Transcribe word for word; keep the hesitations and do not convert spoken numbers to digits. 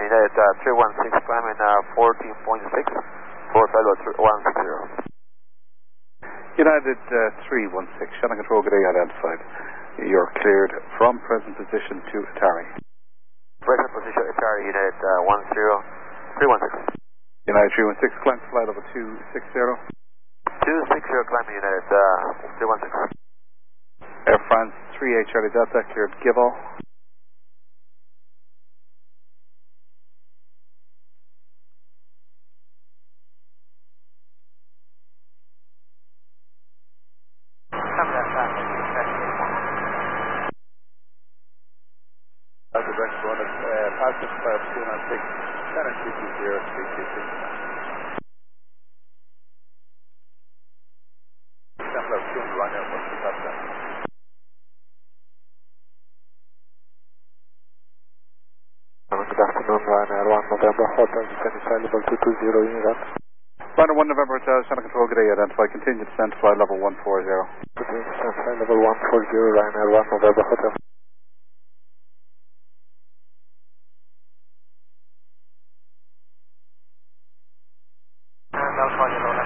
United uh, three one six, climbing uh, fourteen point six, for fellow one six zero. United uh, three one six, Shannon Control, good day, identified. You're cleared from present position to Atari. Present position, Atari, United uh, one zero, three one six. United three one six, climb to flight level two six zero. two six zero, climbing United uh, three one six. Air France three eight Charlie Delta, cleared Gibble. That's the direct run of uh, Passport Club two nine six, Shannon two two zero, three two six. Sample of two on the right now, what's the top down? Good afternoon, Ryanair one November Hotel, descend flight level two two zero, in that. Ryanair one November Hotel, Shannon Control, good day, identified. Continue descent to flight level one four zero. Continue descend flight level one four zero, Ryanair one November Hotel. And I'll call you